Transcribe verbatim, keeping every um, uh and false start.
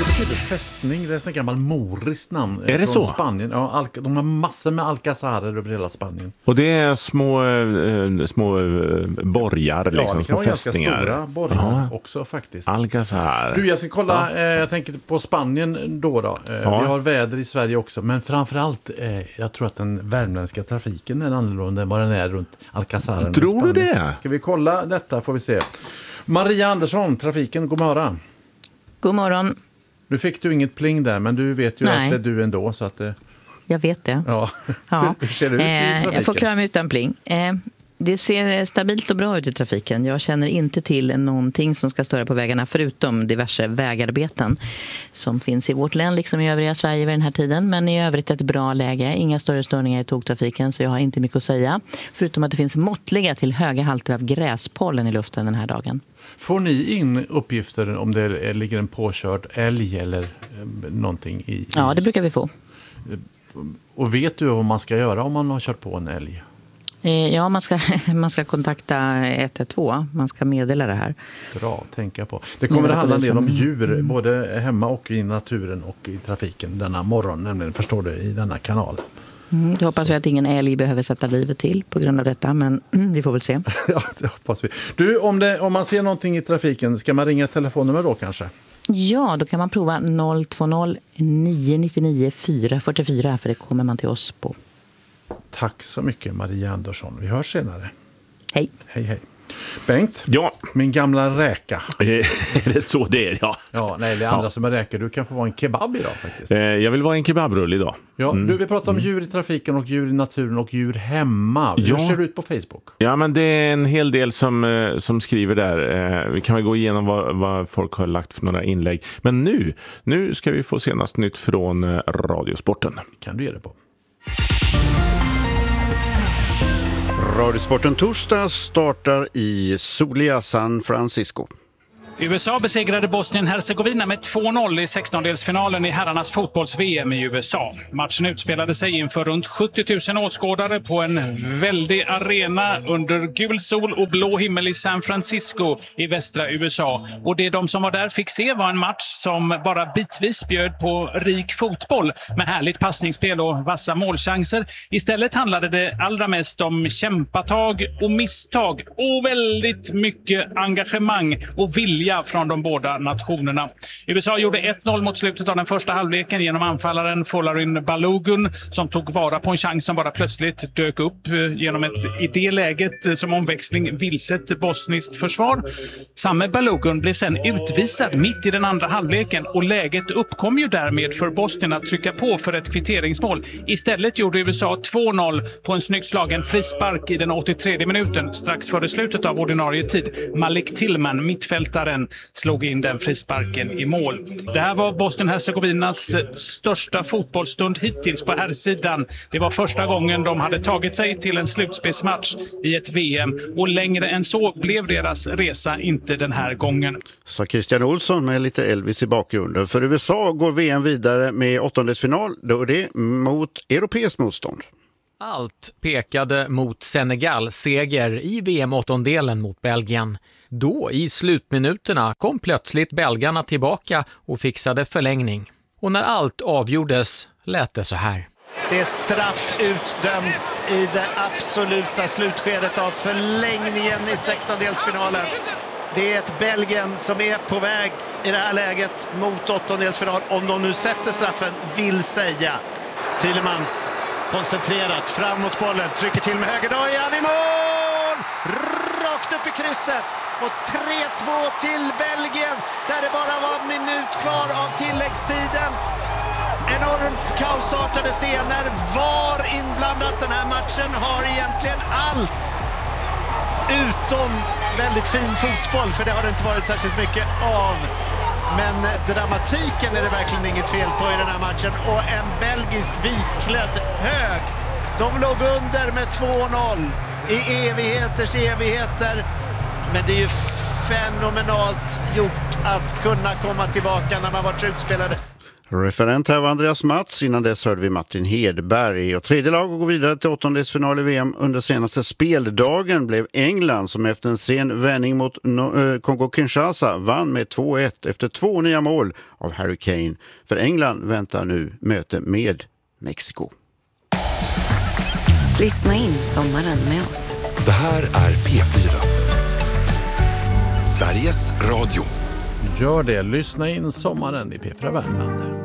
betyder fästning. Det är en gammal moriskt namn. Är det från så? Spanien. Ja, de har massor med alcazarer över hela Spanien. Och det är små, äh, små äh, borgar, ja, liksom, det små kan vara fästningar. ganska stora borgar ja. också faktiskt. Alcazar. Du, jag ska kolla, ja. eh, jag tänker på Spanien då då. Eh, ja. Vi har väder i Sverige också, men framförallt, eh, jag tror att den värmländska trafiken är annorlunda än vad den är runt Alcazaren. Tror du det? Ska vi kolla detta får vi se. Maria Andersson, trafiken, god morgon. God morgon. Nu fick du inget pling där, men du vet ju Nej. att det är du ändå. Så att det... Jag vet det. Ja. Ja. Hur ser det ut i trafiken? Jag får klara mig utan pling. Det ser stabilt och bra ut i trafiken. Jag känner inte till någonting som ska störa på vägarna förutom diverse vägarbeten som finns i vårt län liksom i övriga Sverige vid den här tiden. Men i övrigt ett bra läge. Inga större störningar i tågtrafiken så jag har inte mycket att säga. Förutom att det finns måttliga till höga halter av gräspollen i luften den här dagen. Får ni in uppgifter om det ligger en påkörd älg eller någonting i? Ja, det brukar vi få. Och vet du vad man ska göra om man har kört på en älg? Ja, man ska, man ska kontakta ett ett två. Man ska meddela det här. Bra, tänka på. Det kommer att handla en del om djur, både hemma och i naturen och i trafiken denna morgon, nämligen, förstår du, i denna kanal. Mm, då hoppas vi att ingen älg behöver sätta livet till på grund av detta, men mm, vi får väl se. Ja, det hoppas vi. Du, om, det, om man ser någonting i trafiken, ska man ringa ett telefonnummer då kanske? Ja, då kan man prova noll två noll nio nio nio fyra fyra fyra för det kommer man till oss på. Tack så mycket Maria Andersson. Vi hörs senare. Hej. Hej, hej. Bengt, ja. min gamla räka. Är det så det är, ja. Ja, nej, det är andra ja. som är räkor. Du kan få vara en kebab idag faktiskt. Eh, jag vill vara en kebabrull idag. Ja, mm. du, vi pratar om mm. djur i trafiken och djur i naturen och djur hemma. Hur ja. ser det ut på Facebook? Ja, men det är en hel del som, som skriver där. Eh, vi kan väl gå igenom vad, vad folk har lagt för några inlägg. Men nu, nu ska vi få senast nytt från eh, Radiosporten. Kan du ge det på? Radiosporten torsdag startar i soliga San Francisco. U S A besegrade Bosnien-Hercegovina med två noll i sextondelsfinalen i herrarnas fotbolls-V M i U S A. Matchen utspelade sig inför runt sjuttio tusen åskådare på en väldig arena under gul sol och blå himmel i San Francisco i västra U S A. Och det de som var där fick se var en match som bara bitvis bjöd på rik fotboll med härligt passningsspel och vassa målchanser. Istället handlade det allra mest om kämpatag och misstag och väldigt mycket engagemang och vilja från de båda nationerna. U S A gjorde ett noll mot slutet av den första halvleken genom anfallaren Folarin Balogun som tog vara på en chans som bara plötsligt dök upp genom ett i det läget som omväxling vilset bosniskt försvar. Samme Balogun blev sen utvisad mitt i den andra halvleken och läget uppkom ju därmed för Bosnien att trycka på för ett kvitteringsmål. Istället gjorde U S A två noll på en snyggt slagen frispark i den åttiotredje minuten strax före slutet av ordinarie tid. Malik Tillman, mittfältaren, slog in den frisparken i mål. Det här var Bosnien-Hercegovinas största fotbollsstund hittills på herrsidan. Det var första gången de hade tagit sig till en slutspelsmatch i ett V M och längre än så blev deras resa inte den här gången. Så Christian Olsson med lite Elvis i bakgrunden. För U S A går V M vidare med åttondelsfinal, då är det mot europeiskt motstånd. Allt pekade mot Senegal seger i V M-åttondelen mot Belgien. Då i slutminuterna kom plötsligt belgarna tillbaka och fixade förlängning. Och när allt avgjordes lät det så här. Det är straff utdömt i det absoluta slutskedet av förlängningen i sextondelsfinalen. Det är ett Belgien som är på väg i det här läget mot åttondelsfinal. Om de nu sätter straffen, vill säga. Thielemans koncentrerat fram mot bollen, trycker till med höger, då är han i mål! Rakt upp i krysset och tre två till Belgien där det bara var minut kvar av tilläggstiden. Enormt kaosartade scener, var inblandat. Den här matchen har egentligen allt utom väldigt fin fotboll, för det har det inte varit särskilt mycket av. Men dramatiken är det verkligen inget fel på i den här matchen. Och en belgisk vitklädd hög. De låg under med två noll i evigheters evigheter. Men det är ju fenomenalt gjort att kunna komma tillbaka när man varit utspelade. Referent här var Andreas Mats. Innan dess hörde vi Martin Hedberg. Och tredje lag går vidare till åttondelsfinal i V M under senaste speldagen blev England, som efter en sen vändning mot Kongo-Kinshasa vann med två ett efter två nya mål av Harry Kane. För England väntar nu möte med Mexiko. Lyssna in sommaren med oss. Det här är P fyra. Sveriges Radio. Gör det, lyssna in sommaren i P fyra Värmland.